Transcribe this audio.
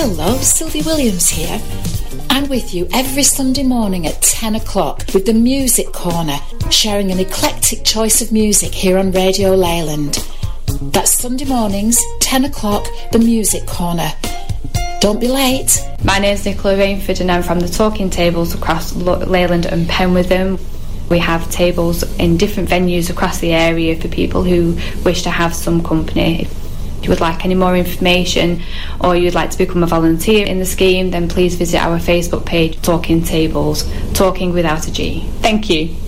Hello, Sylvie Williams here. I'm with you every Sunday morning at 10 o'clock with the Music Corner, sharing an eclectic choice of music here on Radio Leyland. That's Sunday mornings, 10 o'clock, the Music Corner. Don't be late. My name's Nicola Rainford and I'm from the Talking Tables across Leyland and Penwitham. We have tables in different venues across the area for people who wish to have some company. If you would like any more information or you'd like to become a volunteer in the scheme, then please visit our Facebook page, Talking Tables, talking without a G. Thank you.